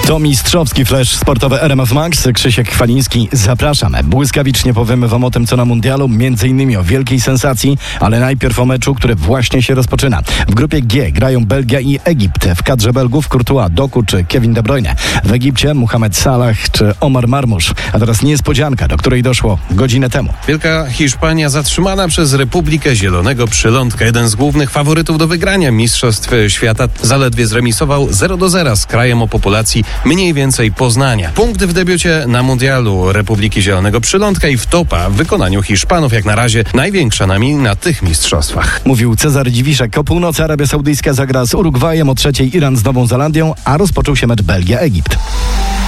To mistrzowski flash sportowy RMF Max. Krzysiek Chwaliński, zapraszam. Błyskawicznie powiemy wam o tym, co na mundialu, m.in. o wielkiej sensacji, ale najpierw o meczu, który właśnie się rozpoczyna. W grupie G grają Belgia i Egipt. W kadrze Belgów Courtois, Doku czy Kevin De Bruyne. W Egipcie Mohamed Salah czy Omar Marmusz. A teraz niespodzianka, do której doszło godzinę temu. Wielka Hiszpania zatrzymana przez Republikę Zielonego Przylądka. Jeden z głównych faworytów do wygrania Mistrzostw Świata zaledwie zremisował 0-0 z krajem o populacji mniej więcej Poznania. Punkt w debiucie na mundialu Republiki Zielonego Przylądka i wtopa w wykonaniu Hiszpanów. Jak na razie największa nami na tych mistrzostwach. Mówił Cezary Dziwiszek. O północy Arabia Saudyjska zagra z Urugwajem, o 3:00 Iran z Nową Zelandią, a rozpoczął się mecz Belgia-Egipt.